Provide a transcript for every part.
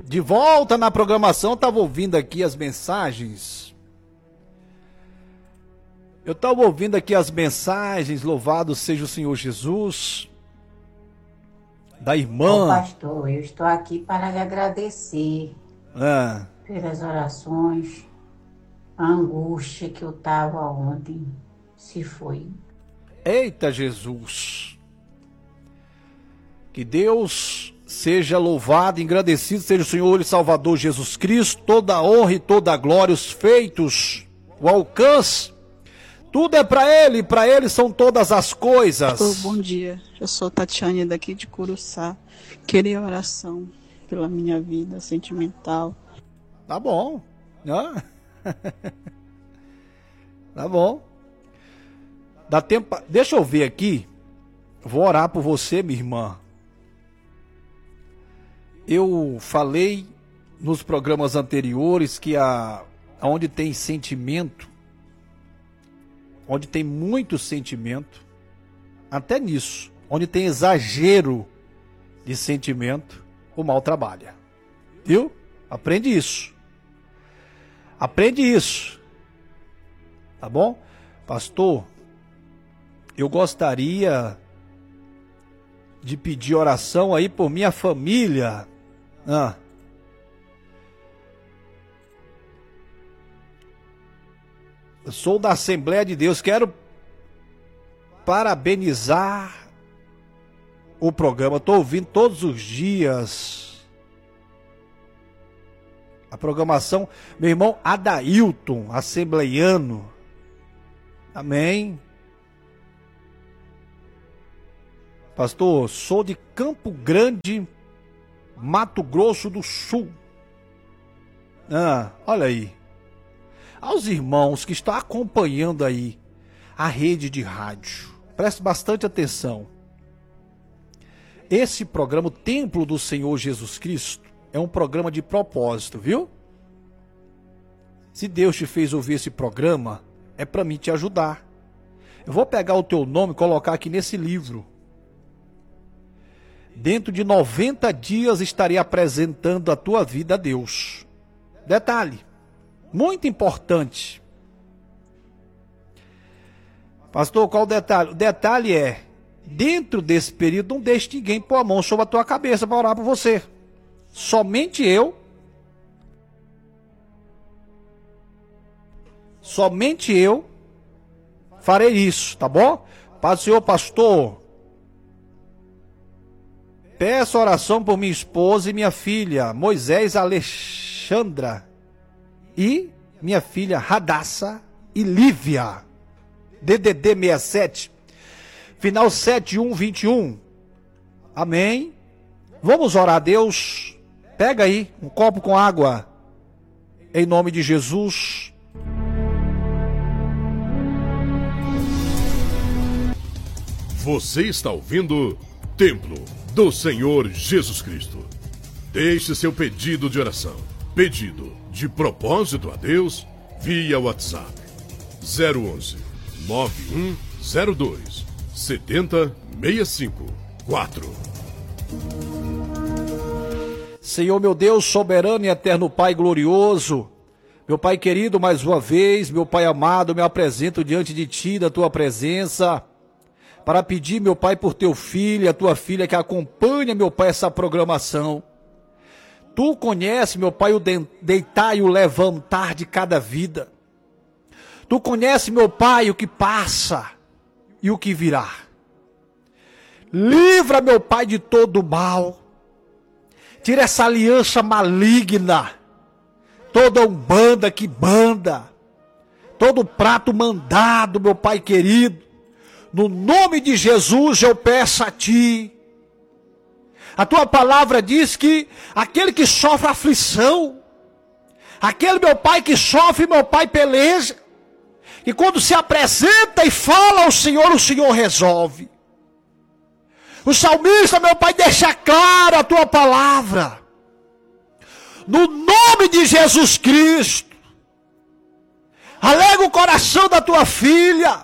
De volta na programação, estava ouvindo aqui as mensagens. Eu estava ouvindo aqui as mensagens, louvado seja o Senhor Jesus, da irmã. Ô, pastor, eu estou aqui para lhe agradecer pelas orações. A angústia que eu estava ontem se foi. Eita Jesus! Que Deus seja louvado, engrandecido seja o Senhor e Salvador Jesus Cristo, toda a honra e toda a glória, os feitos, o alcance, tudo é para Ele são todas as coisas. Bom dia, eu sou Tatiane daqui de Curuçá, queria oração pela minha vida sentimental. Tá bom, né? Tá bom. Dá tempo, deixa eu ver aqui, vou orar por você, minha irmã. Eu falei nos programas anteriores que onde tem sentimento, onde tem muito sentimento, até nisso, onde tem exagero de sentimento, o mal trabalha. Viu? Aprende isso. Aprende isso. Tá bom? Pastor, eu gostaria de pedir oração aí por minha família. Eu sou da Assembleia de Deus, quero parabenizar o programa, estou ouvindo todos os dias a programação, meu irmão Adailton, assembleiano, amém. Pastor, sou de Campo Grande, Mato Grosso do Sul. Olha aí. Aos irmãos que estão acompanhando aí a rede de rádio, preste bastante atenção. Esse programa, o Templo do Senhor Jesus Cristo, é um programa de propósito, viu? Se Deus te fez ouvir esse programa, é para mim te ajudar. Eu vou pegar o teu nome e colocar aqui nesse livro. Dentro de 90 dias estarei apresentando a tua vida a Deus. Detalhe, muito importante. Pastor, qual o detalhe? O detalhe é, dentro desse período, não deixe ninguém pôr a mão sobre a tua cabeça para orar por você. Somente eu farei isso, tá bom? Paz do Senhor, pastor. Peço oração por minha esposa e minha filha, Moisés Alexandra, e minha filha Radassa e Lívia, DDD 67, final 7121. Amém. Vamos orar a Deus. Pega aí um copo com água, em nome de Jesus. Você está ouvindo Templo do Senhor Jesus Cristo. Deixe seu pedido de oração, pedido de propósito a Deus, via WhatsApp 011 9102 70654. Senhor meu Deus, soberano e eterno Pai glorioso, meu Pai querido, mais uma vez, meu Pai amado, me apresento diante de Ti, da Tua presença, para pedir, meu Pai, por Teu filho, a Tua filha que acompanha, meu Pai, essa programação. Tu conhece, meu Pai, o deitar e o levantar de cada vida. Tu conhece, meu Pai, o que passa e o que virá. Livra, meu Pai, de todo o mal. Tira essa aliança maligna. Toda umbanda que banda. Todo prato mandado, meu Pai querido. No nome de Jesus eu peço a Ti. A Tua palavra diz que aquele que sofre aflição, aquele, meu Pai, que sofre, meu Pai, peleja, e quando se apresenta e fala ao Senhor, o Senhor resolve. O salmista, meu Pai, deixa claro a Tua palavra. No nome de Jesus Cristo, alega o coração da Tua filha.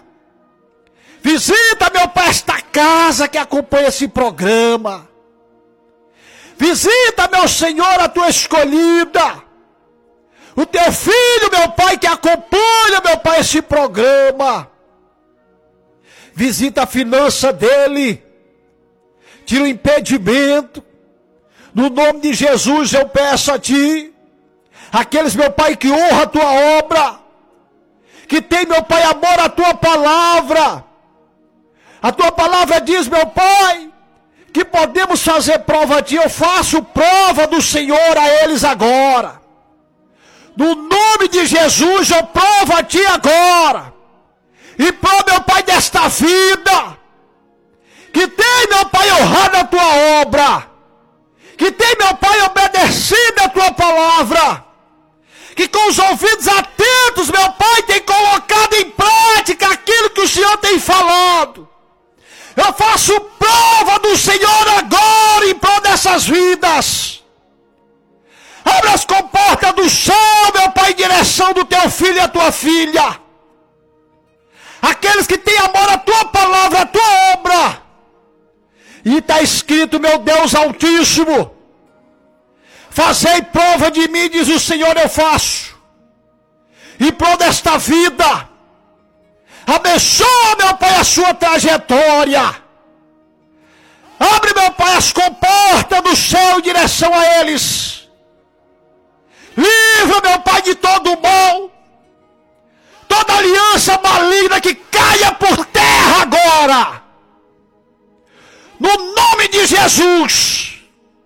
Visita, meu Pai, esta casa que acompanha esse programa. Visita, meu Senhor, a tua escolhida. O teu filho, meu Pai, que acompanha, meu Pai, esse programa. Visita a finança dele. Tira o impedimento. No nome de Jesus eu peço a ti. Aqueles, meu Pai, que honram a tua obra. Que tem, meu Pai, amor à tua palavra. A tua palavra diz, meu Pai, que podemos fazer prova a ti. Eu faço prova do Senhor a eles agora. No nome de Jesus eu provo a ti agora. E provo, meu Pai, desta vida. Que tem, meu Pai, honrado a tua obra. Que tem, meu Pai, obedecido a tua palavra. Que com os ouvidos atentos, meu Pai, tem colocado em prática aquilo que o Senhor tem falado. Eu faço prova do Senhor agora em prol dessas vidas. Abre as comportas do céu, meu Pai, em direção do teu filho e a tua filha. Aqueles que têm amor à tua palavra, à tua obra. E está escrito, meu Deus Altíssimo, fazei prova de mim, diz o Senhor, eu faço. E prol desta vida, abençoa, meu Pai, a sua trajetória. Abre, meu Pai, as comportas do céu em direção a eles. Livra, meu Pai, de todo o mal. Toda aliança maligna que caia por terra agora. No nome de Jesus.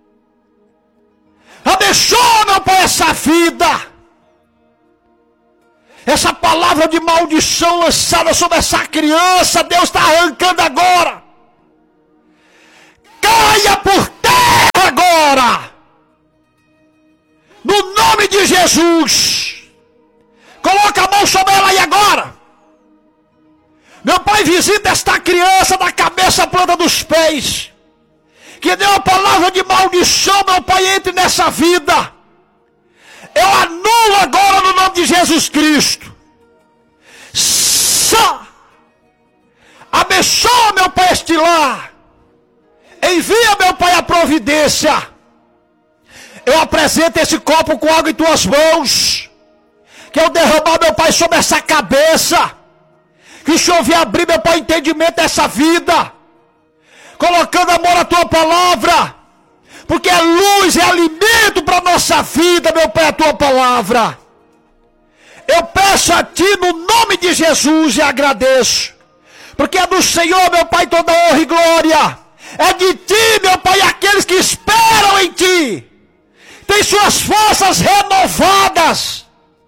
Abençoa, meu Pai, essa vida. Essa palavra de maldição lançada sobre essa criança, Deus está arrancando agora. Caia por terra agora. No nome de Jesus. Coloca a mão sobre ela aí agora. Meu Pai, visita esta criança da cabeça à planta dos pés. Que deu a palavra de maldição, meu Pai, entre nessa vida. Eu anulo agora no nome de Jesus Cristo. Abençoa, meu Pai, este lar. Envia, meu Pai, a providência. Eu apresento esse copo com água em tuas mãos. Que eu derramar, meu Pai, sobre essa cabeça. Que o Senhor venha abrir, meu Pai, entendimento dessa vida. Colocando amor à tua palavra. Porque é luz, é alimento para a nossa vida, meu Pai, a tua palavra. Eu peço a ti no nome de Jesus e agradeço. Porque é do Senhor, meu Pai, toda honra e glória. É de ti, meu Pai, aqueles que esperam em ti. Tem suas forças renovadas.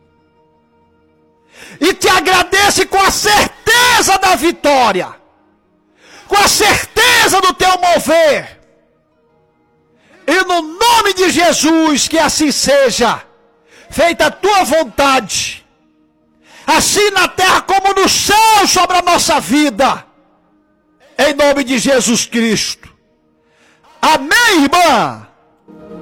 E te agradece com a certeza da vitória. Com a certeza do teu mover. E no nome de Jesus, que assim seja. Feita a tua vontade. Assim na terra como no céu sobre a nossa vida. Em nome de Jesus Cristo. Amém, irmã?